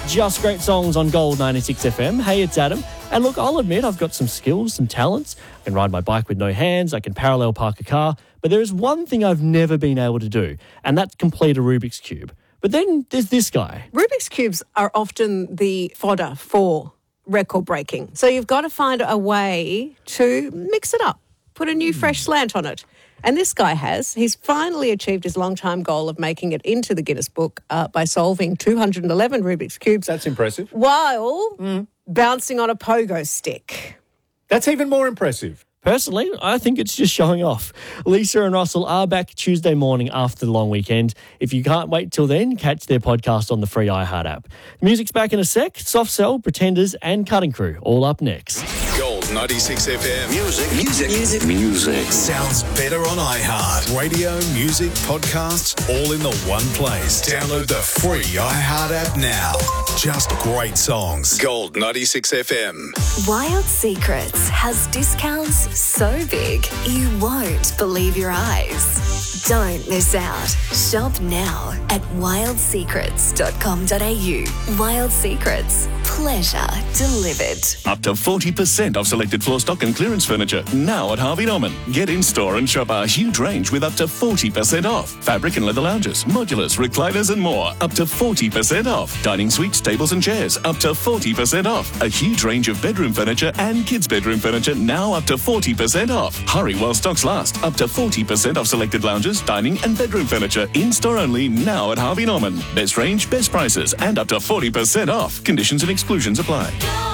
Just Great Songs on Gold 96 FM. Hey, it's Adam. And look, I'll admit I've got some skills, some talents. I can ride my bike with no hands. I can parallel park a car. But there is one thing I've never been able to do, and that's complete a Rubik's Cube. But then there's this guy. Rubik's Cubes are often the fodder for record breaking. So you've got to find a way to mix it up, put a new fresh slant on it. And this guy has. He's finally achieved his long-time goal of making it into the Guinness Book by solving 211 Rubik's Cubes. That's impressive. While bouncing on a pogo stick. That's even more impressive. Personally, I think it's just showing off. Lisa and Russell are back Tuesday morning after the long weekend. If you can't wait till then, catch their podcast on the free iHeart app. Music's back in a sec. Soft Cell, Pretenders and Cutting Crew all up next. Gold 96 FM. Music. Sounds better on iHeart. Radio, music, podcasts, all in the one place. Download the free iHeart app now. Just great songs. Gold 96 FM. Wild Secrets has discounts so big you won't believe your eyes. Don't miss out. Shop now at wildsecrets.com.au. Wild Secrets. Pleasure delivered. Up to 40% off selected floor stock and clearance furniture now at Harvey Norman. Get in store and shop our huge range with up to 40% off. Fabric and leather lounges, modulars, recliners and more. Up to 40% off. Dining suites, tables and chairs. Up to 40% off. A huge range of bedroom furniture and kids' bedroom furniture now up to 40% off. Hurry while stocks last. Up to 40% off selected lounges, dining and bedroom furniture. In store only now at Harvey Norman. Best range, best prices and up to 40% off. Conditions and exclusions apply.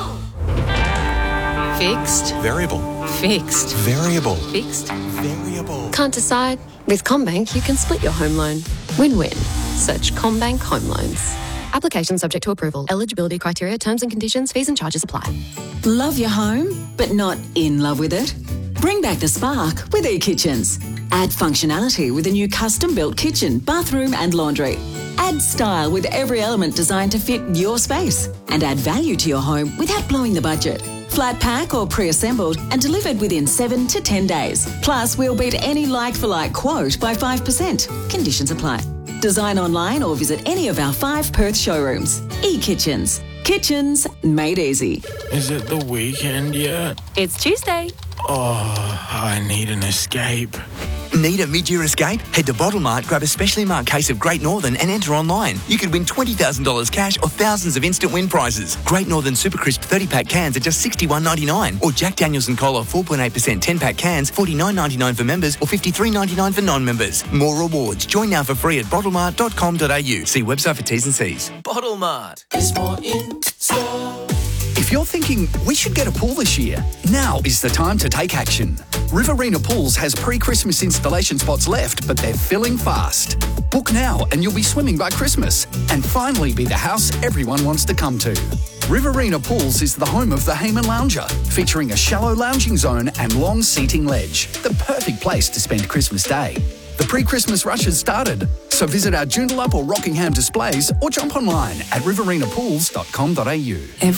Fixed. Variable. Fixed. Variable. Fixed. Variable. Can't decide? With CommBank, you can split your home loan. Win-win. Search CommBank Home Loans. Application subject to approval. Eligibility criteria, terms and conditions, fees and charges apply. Love your home, but not in love with it? Bring back the spark with eKitchens. Add functionality with a new custom-built kitchen, bathroom and laundry. Add style with every element designed to fit your space. And add value to your home without blowing the budget. Flat pack or pre-assembled and delivered within 7 to 10 days. Plus, we'll beat any like-for-like quote by 5%. Conditions apply. Design online or visit any of our 5 Perth showrooms. eKitchens. Kitchens made easy. Is it the weekend yet? It's Tuesday. Oh, I need an escape. Need a mid-year escape? Head to Bottlemart, grab a specially marked case of Great Northern and enter online. You could win $20,000 cash or thousands of instant win prizes. Great Northern Super Crisp 30-pack cans are just $61.99. Or Jack Daniel's and Cola 4.8% 10-pack cans, $49.99 for members or $53.99 for non-members. More rewards. Join now for free at bottlemart.com.au. See website for T's and C's. Bottlemart is more in store. If you're thinking we should get a pool this year, now is the time to take action. Riverina Pools has pre-Christmas installation spots left, but they're filling fast. Book now and you'll be swimming by Christmas and finally be the house everyone wants to come to. Riverina Pools is the home of the Hayman Lounger, featuring a shallow lounging zone and long seating ledge. The perfect place to spend Christmas Day. The pre-Christmas rush has started, so visit our Joondalup or Rockingham displays or jump online at riverinaPools.com.au.